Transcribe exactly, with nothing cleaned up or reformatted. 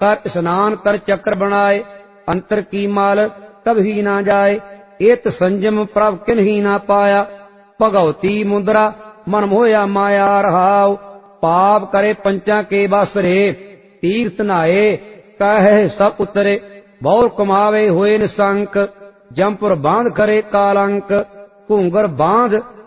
कर स्नान कर चक्र बनाए, अंतर की माल कभी ना जाए। एत संजम प्रभ किन्ही ना पाया, भगवती मुद्रा मन मोया माया रहाव। पाप करे पंचा के बस रे, तीर्थ नहाए कहे सब उतरे। बहुर कमावे हुए निशंक, जमपुर बांध करे कालंक। घूंगर बांध